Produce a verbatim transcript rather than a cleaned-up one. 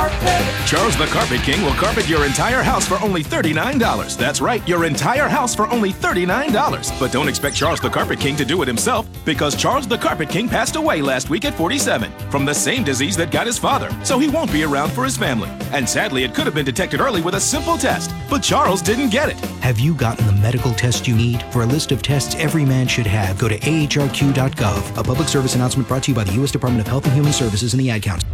carpet. Charles the Carpet King will carpet your entire house for only thirty-nine dollars. That's right, your entire house for only thirty-nine dollars. But don't expect Charles the Carpet King to do it himself, because Charles the Carpet King passed away last week at forty-seven from the same disease that got his father, so he won't be around for his family. And sadly, it could have been detected early with a simple test, but Charles didn't get it. Have you gotten the medical test you need? For a list of tests every man should have, go to A H R Q dot gov. A public service announcement brought to you by the U S Department of Health and Human Services and the Ad Council.